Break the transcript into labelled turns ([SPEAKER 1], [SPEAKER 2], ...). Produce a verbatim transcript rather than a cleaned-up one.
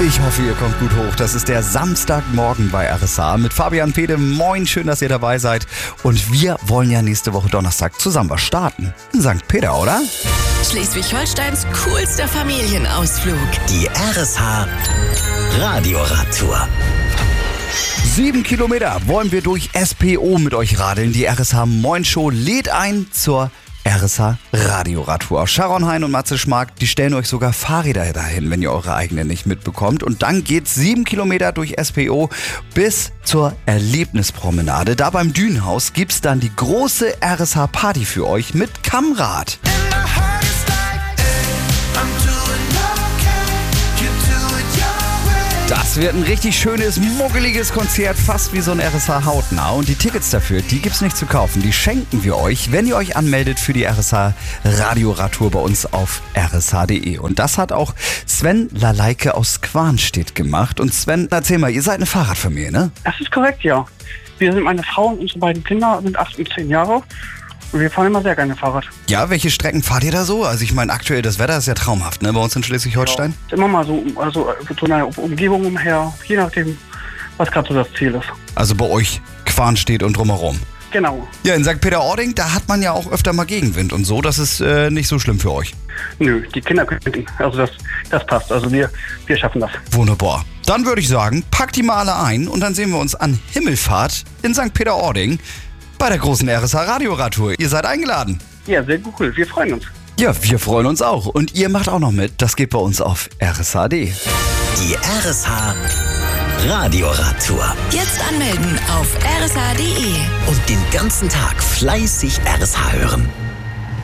[SPEAKER 1] Ich hoffe, ihr kommt gut hoch. Das ist der Samstagmorgen bei R S H mit Fabian Pede. Moin, schön, dass ihr dabei seid. Und wir wollen ja nächste Woche Donnerstag zusammen was starten. In Sankt Peter, oder?
[SPEAKER 2] Schleswig-Holsteins coolster Familienausflug.
[SPEAKER 3] Die R S H Radioradtour.
[SPEAKER 1] Sieben Kilometer wollen wir durch S P O mit euch radeln. Die R S H Moin Show lädt ein zur R S H Radioradtour. Sharon Hein und Matze Schmark, die stellen euch sogar Fahrräder dahin, wenn ihr eure eigenen nicht mitbekommt. Und dann geht's sieben Kilometer durch S P O bis zur Erlebnispromenade. Da beim Dünenhaus gibt's dann die große R S H Party für euch mit Kammrad. Das wird ein richtig schönes, muggeliges Konzert, fast wie so ein R S H Hautnah. Und die Tickets dafür, die gibt's nicht zu kaufen. Die schenken wir euch, wenn ihr euch anmeldet für die R S H Radioradtour bei uns auf r s h punkt d e. Und das hat auch Sven Laleike aus Quarnstedt gemacht. Und Sven, erzähl mal, ihr seid eine Fahrradfamilie, ne?
[SPEAKER 4] Das ist korrekt, ja. Wir sind meine Frau und unsere beiden Kinder sind acht und zehn Jahre. Und wir fahren immer sehr gerne Fahrrad.
[SPEAKER 1] Ja, welche Strecken fahrt ihr da so? Also ich meine, aktuell das Wetter ist ja traumhaft, ne, bei uns in Schleswig-Holstein.
[SPEAKER 4] Ja, immer mal so, also so eine Umgebung umher, je nachdem, was gerade so das Ziel ist.
[SPEAKER 1] Also bei euch Quarnstedt und drumherum.
[SPEAKER 4] Genau.
[SPEAKER 1] Ja, in Sankt Peter-Ording, da hat man ja auch öfter mal Gegenwind und so. Das ist äh, nicht so schlimm für euch.
[SPEAKER 4] Nö, die Kinder können, also das, das passt. Also wir, wir schaffen das.
[SPEAKER 1] Wunderbar. Dann würde ich sagen, packt die mal alle ein und dann sehen wir uns an Himmelfahrt in Sankt Peter-Ording bei der großen R S H Radioradtour. Ihr seid eingeladen.
[SPEAKER 4] Ja, sehr cool. Wir freuen uns.
[SPEAKER 1] Ja, wir freuen uns auch. Und ihr macht auch noch mit. Das geht bei uns auf R S H punkt d e.
[SPEAKER 3] Die R S H Radioradtour.
[SPEAKER 2] Jetzt anmelden auf r s h punkt d e.
[SPEAKER 3] Und den ganzen Tag fleißig R S H hören.